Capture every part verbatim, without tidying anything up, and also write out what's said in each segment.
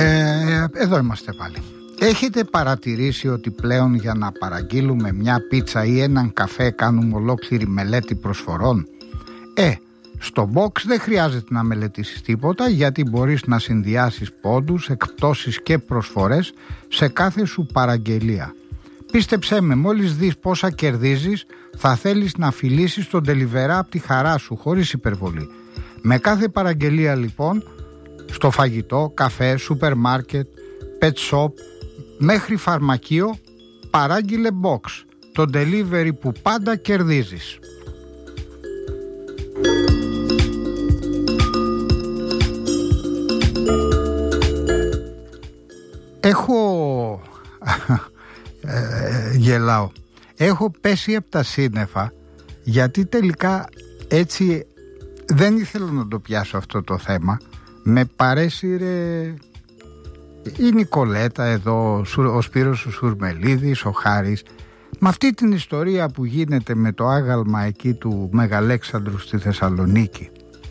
Ε, εδώ είμαστε πάλι. Έχετε παρατηρήσει ότι πλέον για να παραγγείλουμε μια πίτσα ή έναν καφέ κάνουμε ολόκληρη μελέτη προσφορών? Ε, στο box δεν χρειάζεται να μελετήσεις τίποτα, γιατί μπορείς να συνδυάσεις πόντους, εκπτώσεις και προσφορές σε κάθε σου παραγγελία. Πίστεψέ με, μόλις δεις πόσα κερδίζεις, θα θέλεις να φιλήσεις τον τελιβερά από τη χαρά σου, χωρίς υπερβολή. Με κάθε παραγγελία λοιπόν, στο φαγητό, καφέ, σούπερ μάρκετ, pet shop, μέχρι φαρμακείο, παράγγειλε box, το delivery που πάντα κερδίζεις. Έχω ε, γελάω έχω πέσει από τα σύννεφα, γιατί τελικά έτσι δεν ήθελα να το πιάσω αυτό το θέμα. Με παρέσυρε η Νικολέτα εδώ, ο Σπύρος ο Σουρμελίδης, ο Χάρης, με αυτή την ιστορία που γίνεται με το άγαλμα εκεί του Μεγαλέξανδρου στη Θεσσαλονίκη.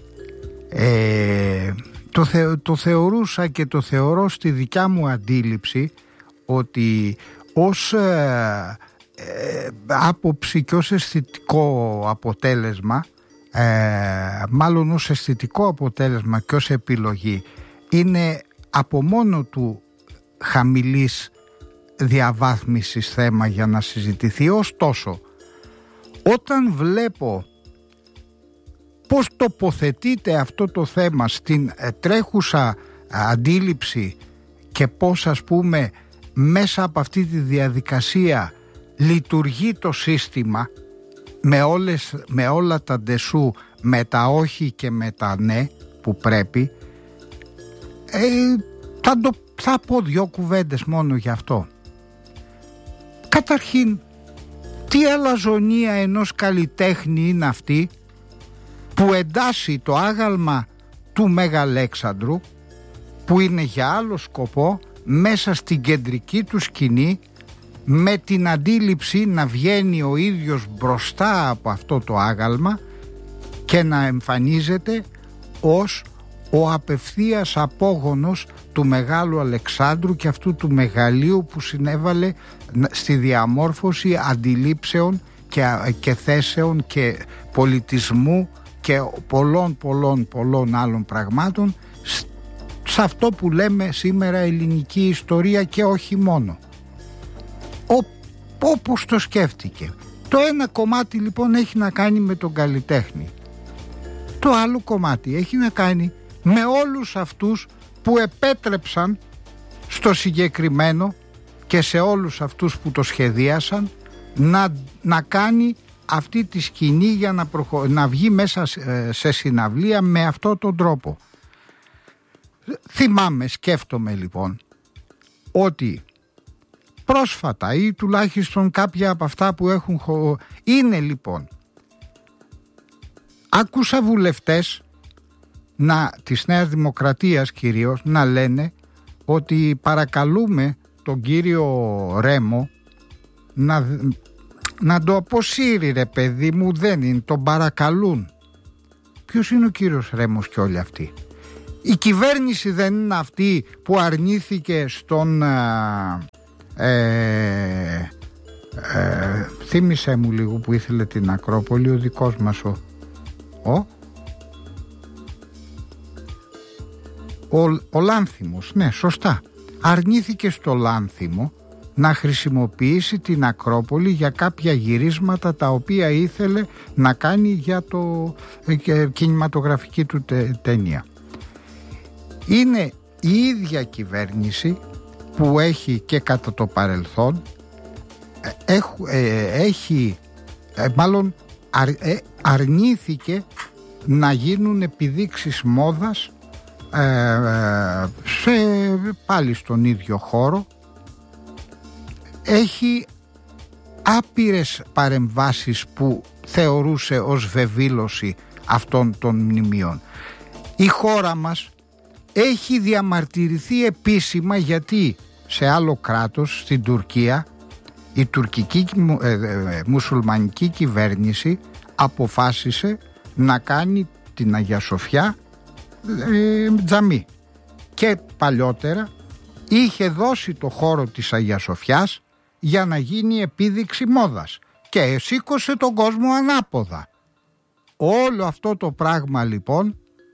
ε, το, θε, το θεωρούσα και το θεωρώ στη δικιά μου αντίληψη ότι ως ε, ε, άποψη και ως αισθητικό αποτέλεσμα, ε, μάλλον ως αισθητικό αποτέλεσμα και ως επιλογή, είναι από μόνο του χαμηλής διαβάθμισης θέμα για να συζητηθεί. Ωστόσο, όταν βλέπω πώς τοποθετείται αυτό το θέμα στην τρέχουσα αντίληψη και πώς, ας πούμε, μέσα από αυτή τη διαδικασία λειτουργεί το σύστημα με, όλες, με όλα τα ντεσού, με τα όχι και με τα ναι που πρέπει, ε, θα, το, θα πω δυο κουβέντες μόνο γι' αυτό. Καταρχήν, τι αλαζονία ενός καλλιτέχνη είναι αυτή που εντάσσει το άγαλμα του Μεγαλέξανδρου, που είναι για άλλο σκοπό, μέσα στην κεντρική του σκηνή, με την αντίληψη να βγαίνει ο ίδιος μπροστά από αυτό το άγαλμα και να εμφανίζεται ως ο απευθείας απόγονος του Μεγάλου Αλεξάνδρου και αυτού του μεγαλείου που συνέβαλε στη διαμόρφωση αντιλήψεων και, και θέσεων και πολιτισμού και πολλών πολλών πολλών άλλων πραγμάτων σε αυτό που λέμε σήμερα ελληνική ιστορία, και όχι μόνο. Ο, όπως το σκέφτηκε. Το ένα κομμάτι λοιπόν έχει να κάνει με τον καλλιτέχνη. Το άλλο κομμάτι έχει να κάνει με όλους αυτούς που επέτρεψαν στο συγκεκριμένο και σε όλους αυτούς που το σχεδίασαν να, να κάνει αυτή τη σκηνή για να, προχω... να βγει μέσα σε συναυλία με αυτόν τον τρόπο. Θυμάμαι, σκέφτομαι λοιπόν ότι πρόσφατα, ή τουλάχιστον κάποια από αυτά που έχουν, είναι λοιπόν, άκουσα βουλευτές να, της Νέας Δημοκρατίας κυρίως, να λένε ότι παρακαλούμε τον κύριο Ρέμο να, να το αποσύρει, ρε παιδί μου, δεν είναι, τον παρακαλούν. Ποιος είναι ο κύριος Ρέμος και όλοι αυτοί? Η κυβέρνηση δεν είναι αυτή που αρνήθηκε στον ε, ε, ε, θύμισε μου λίγο, που ήθελε την Ακρόπολη, ο δικός μας ο ο, ο, ο Λάνθιμος, ναι, σωστά, αρνήθηκε στο Λάνθιμο να χρησιμοποιήσει την Ακρόπολη για κάποια γυρίσματα τα οποία ήθελε να κάνει για το ε, κινηματογραφική του τε, ταινία. Είναι η ίδια κυβέρνηση που έχει και κατά το παρελθόν έχ, ε, έχει ε, μάλλον αρ, ε, αρνήθηκε να γίνουν επιδείξεις μόδας ε, σε, πάλι στον ίδιο χώρο. Έχει άπειρες παρεμβάσεις που θεωρούσε ως βεβήλωση αυτών των μνημείων. Η χώρα μας έχει διαμαρτυρηθεί επίσημα, γιατί σε άλλο κράτος, στην Τουρκία, η τουρκική ε, ε, μουσουλμανική κυβέρνηση αποφάσισε να κάνει την Αγία Σοφιά ε, τζαμί, και παλιότερα είχε δώσει το χώρο της Αγίας Σοφιάς για να γίνει επίδειξη μόδας και σήκωσε τον κόσμο ανάποδα. Όλο αυτό το πράγμα λοιπόν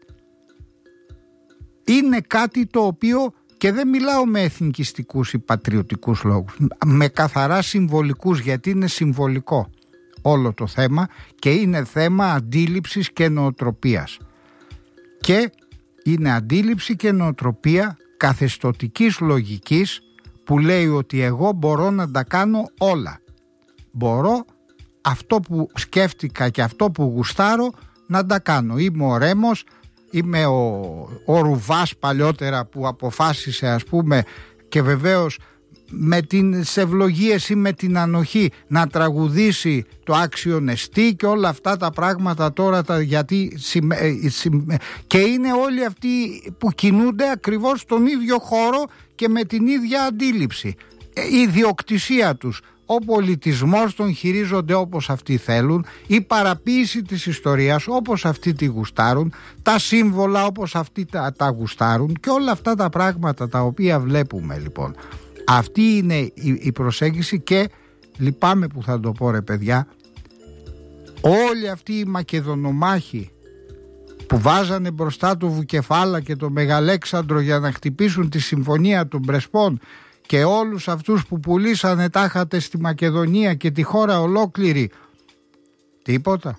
είναι κάτι το οποίο, και δεν μιλάω με εθνικιστικούς ή πατριωτικούς λόγους, με καθαρά συμβολικούς, γιατί είναι συμβολικό όλο το θέμα και είναι θέμα αντίληψης και νοοτροπίας. Και είναι αντίληψη και νοοτροπία καθεστωτικής λογικής που λέει ότι εγώ μπορώ να τα κάνω όλα. Μπορώ αυτό που σκέφτηκα και αυτό που γουστάρω να τα κάνω. Είμαι ο Ρέμος, είμαι ο, ο Ρουβάς παλιότερα που αποφάσισε, ας πούμε, και βεβαίως με τις ευλογίες ή με την ανοχή να τραγουδήσει το Άξιον Εστί και όλα αυτά τα πράγματα τώρα τα, γιατί συμμε, συμμε, και είναι όλοι αυτοί που κινούνται ακριβώς στον ίδιο χώρο και με την ίδια αντίληψη. Η ιδιοκτησία τους, ο πολιτισμός τον χειρίζονται όπως αυτοί θέλουν, η παραποίηση της ιστορίας όπως αυτοί τη γουστάρουν, τα σύμβολα όπως αυτοί τα, τα γουστάρουν και όλα αυτά τα πράγματα τα οποία βλέπουμε λοιπόν. Αυτή είναι η, η προσέγγιση και λυπάμαι που θα το πω ρε παιδιά, όλοι αυτοί οι Μακεδονομάχοι που βάζανε μπροστά το Βουκεφάλα και το Μεγαλέξανδρο για να χτυπήσουν τη συμφωνία των Πρεσπών και όλους αυτούς που πουλήσανε τάχατε στη Μακεδονία και τη χώρα ολόκληρη, τίποτα,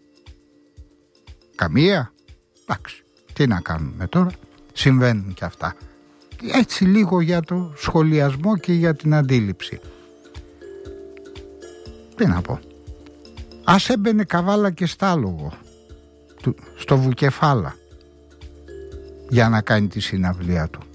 καμία, εντάξει, τι να κάνουμε τώρα, συμβαίνουν και αυτά. Έτσι λίγο για το σχολιασμό και για την αντίληψη. Τι να πω, ας έμπαινε Καβάλα και Στάλογο στο Βουκεφάλα για να κάνει τη συναυλία του.